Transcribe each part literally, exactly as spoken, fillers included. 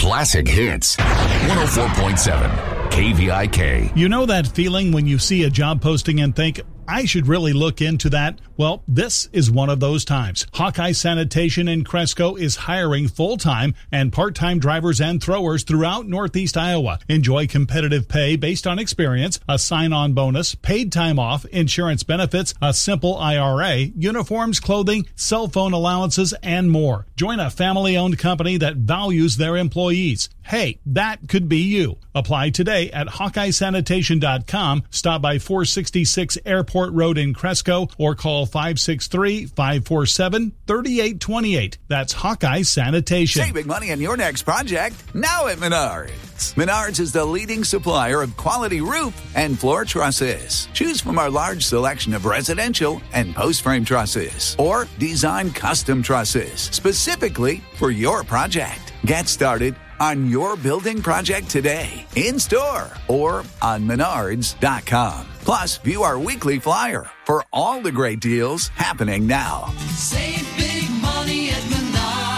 classic hits. one oh four point seven K V I K. You know that feeling when you see a job posting and think, I should really look into that? Well, this is one of those times. Hawkeye Sanitation in Cresco is hiring full-time and part-time drivers and throwers throughout Northeast Iowa. Enjoy competitive pay based on experience, a sign-on bonus, paid time off, insurance benefits, a simple I R A, uniforms, clothing, cell phone allowances, and more. Join a family-owned company that values their employees. Hey, that could be you. Apply today at Hawkeye Sanitation dot com. Stop by four sixty-six Airport Road in Cresco or call five six three, five four seven, three eight two eight. That's Hawkeye Sanitation. Saving money on your next project now at Menards. Menards is the leading supplier of quality roof and floor trusses. Choose from our large selection of residential and post-frame trusses or design custom trusses specifically for your project. Get started on your building project today, in-store or on menards dot com. Plus, view our weekly flyer for all the great deals happening now. Save big money at Menards.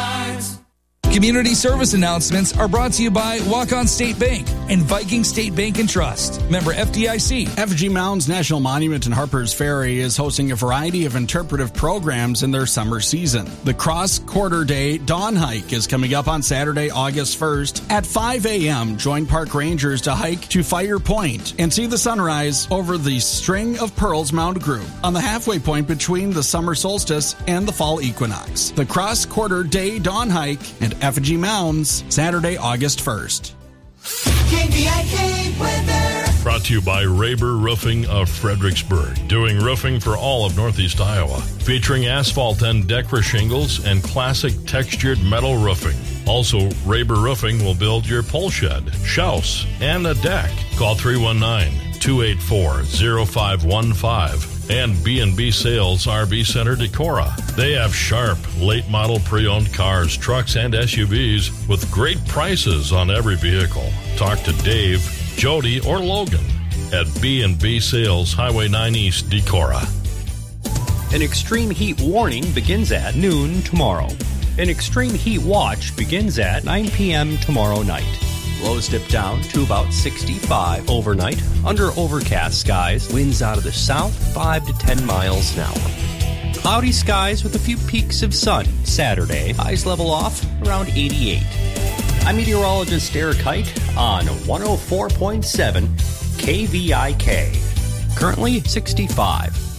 Community service announcements are brought to you by Walk-On State Bank and Viking State Bank and Trust. Member F D I C. Effigy Mounds National Monument in Harpers Ferry is hosting a variety of interpretive programs in their summer season. The Cross Quarter Day Dawn Hike is coming up on Saturday, August first. At five a.m., join park rangers to hike to Fire Point and see the sunrise over the String of Pearls Mound Group on the halfway point between the summer solstice and the fall equinox. The Cross Quarter Day Dawn Hike and Effigy Mounds, Saturday, August first. K V I K weather. Brought to you by Raber Roofing of Fredericksburg, doing roofing for all of Northeast Iowa, featuring asphalt and Decra shingles and classic textured metal roofing. Also, Raber Roofing will build your pole shed, house, and a deck. Call three one nine, two eight four, zero five one five. And B and B Sales R V Center Decorah. They have sharp, late-model pre-owned cars, trucks, and S U Vs with great prices on every vehicle. Talk to Dave, Jody, or Logan at B and B Sales, Highway nine East, Decorah. An extreme heat warning begins at noon tomorrow. An extreme heat watch begins at nine p.m. tomorrow night. Lows dip down to about sixty-five overnight. Under overcast skies, winds out of the south five to ten miles an hour. Cloudy skies with a few peaks of sun. Saturday, highs level off around eighty-eight. I'm meteorologist Eric Height on one oh four point seven K V I K. Currently sixty-five.